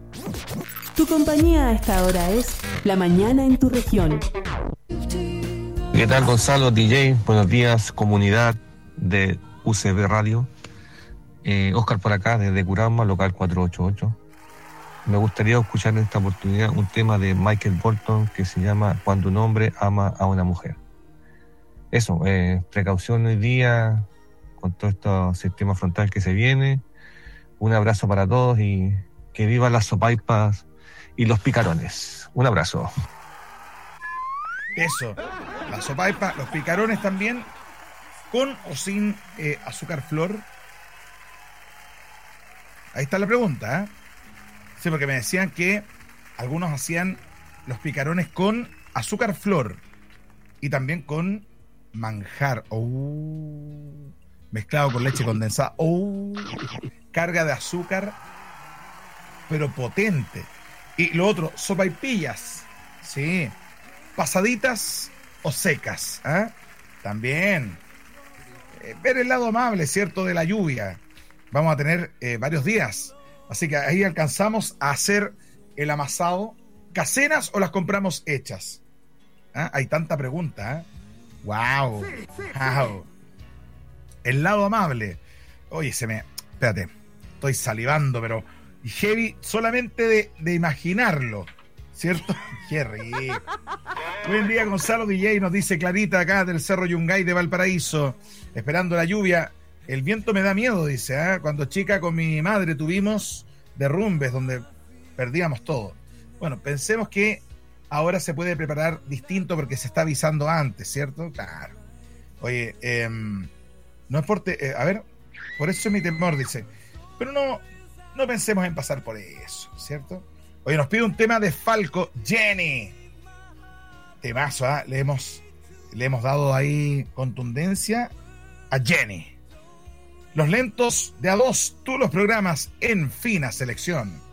Tu compañía a esta hora es La Mañana en tu región. ¿Qué tal, Gonzalo, DJ? Buenos días, comunidad de UCB Radio. Oscar por acá, desde Curama, local 488. Me gustaría escuchar en esta oportunidad un tema de Michael Bolton que se llama Cuando un hombre ama a una mujer. Eso, precaución hoy día con todo este sistema frontal que se viene. Un abrazo para todos y que vivan las sopaipas y los picarones. Un abrazo. Eso, la sopaipa, los picarones también, con o sin azúcar flor. Ahí está la pregunta, ¿eh? Sí, porque me decían que algunos hacían los picarones con azúcar flor y también con manjar. Mezclado con leche condensada. Carga de azúcar, pero potente. Y lo otro, sopaipillas. Sí. Pasaditas o secas, ¿eh? También. Ver el lado amable, ¿cierto?, de la lluvia. Vamos a tener varios días. Así que ahí alcanzamos a hacer el amasado. ¿Caseras o las compramos hechas? ¿Ah? Hay tanta pregunta, ¿eh? ¡Wow! ¡Wow! El lado amable. Oye, espérate, estoy salivando, pero heavy solamente de imaginarlo, ¿cierto? ¡Qué rico! Buen día, Gonzalo DJ, nos dice Clarita acá del Cerro Yungay de Valparaíso, esperando la lluvia. El viento me da miedo, dice, ¿eh? Cuando chica con mi madre tuvimos derrumbes donde perdíamos todo. Bueno, pensemos que ahora se puede preparar distinto porque se está avisando antes, ¿cierto? Claro. Oye, no es por... a ver, por eso es mi temor, dice. Pero no pensemos en pasar por eso, ¿cierto? Oye, nos pide un tema de Falco, Jenny. Temazo, ¿eh? Le hemos dado ahí contundencia a Jenny. Los lentos de A2, tú los programas en fina selección.